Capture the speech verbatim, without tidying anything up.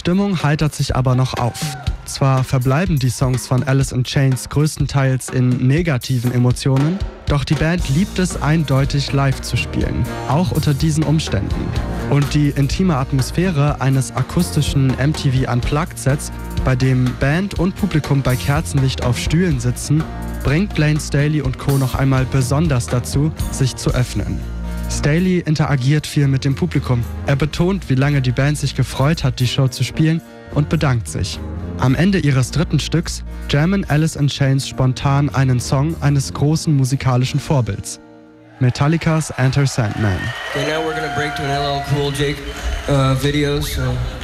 Stimmung heitert sich aber noch auf. Zwar verbleiben die Songs von Alice in Chains größtenteils in negativen Emotionen, doch die Band liebt es eindeutig live zu spielen, auch unter diesen Umständen. Und die intime Atmosphäre eines akustischen M T V Unplugged-Sets, bei dem Band und Publikum bei Kerzenlicht auf Stühlen sitzen, bringt Layne Staley und Co. noch einmal besonders dazu, sich zu öffnen. Staley interagiert viel mit dem Publikum. Er betont, wie lange die Band sich gefreut hat, die Show zu spielen, und bedankt sich. Am Ende ihres dritten Stücks jammen Alice in Chains spontan einen Song eines großen musikalischen Vorbilds: Metallicas Enter Sandman. Okay, now we're gonna break to an L L Cool J uh, video, so